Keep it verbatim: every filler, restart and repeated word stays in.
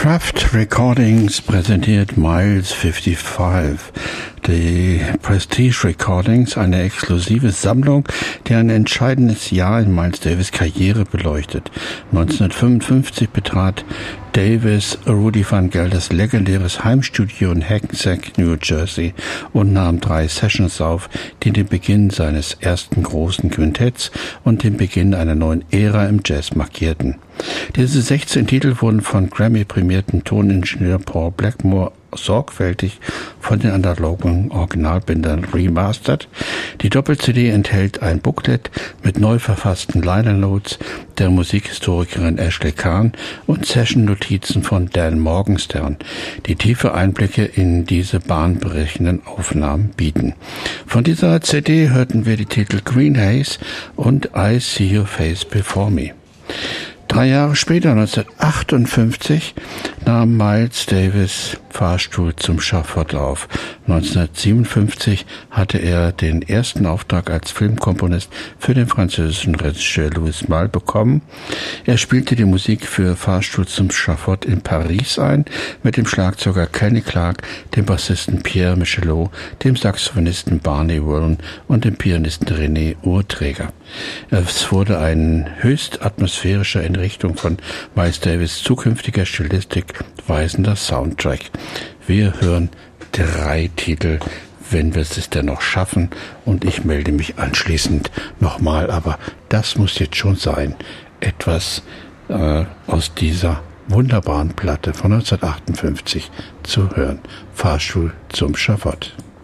Kraft Recordings präsentiert Miles fünfundfünfzig. Die Prestige Recordings, eine exklusive Sammlung, die ein entscheidendes Jahr in Miles Davis' Karriere beleuchtet. neunzehnhundertfünfundfünfzig betrat Davis Rudy Van Gelders legendäres Heimstudio in Hackensack, New Jersey und nahm drei Sessions auf, die den Beginn seines ersten großen Quintetts und den Beginn einer neuen Ära im Jazz markierten. Diese sechzehn Titel wurden von Grammy-prämierten Toningenieur Paul Blackmore sorgfältig von den analogen Originalbändern remastert. Die Doppel-C D enthält ein Booklet mit neu verfassten Liner Notes der Musikhistorikerin Ashley Kahn und Session-Notizen von Dan Morgenstern, die tiefe Einblicke in diese bahnbrechenden Aufnahmen bieten. Von dieser C D hörten wir die Titel Green Haze und I See Your Face Before Me. Drei Jahre später, neunzehnhundertachtundfünfzig, nahm Miles Davis Fahrstuhl zum Schafott auf. neunzehnhundertsiebenundfünfzig hatte er den ersten Auftrag als Filmkomponist für den französischen Regisseur Louis Malle bekommen. Er spielte die Musik für Fahrstuhl zum Schafott in Paris ein, mit dem Schlagzeuger Kenny Clarke, dem Bassisten Pierre Michelot, dem Saxophonisten Barney Wollen und dem Pianisten René Urträger. Es wurde ein höchst atmosphärischer, in Richtung von Miles Davis zukünftiger Stilistik weisender Soundtrack. Wir hören drei Titel, wenn wir es denn noch schaffen, und ich melde mich anschließend nochmal, aber das muss jetzt schon sein. Etwas äh, aus dieser wunderbaren Platte von neunzehnhundertachtundfünfzig zu hören. Fahrstuhl zum Schafott.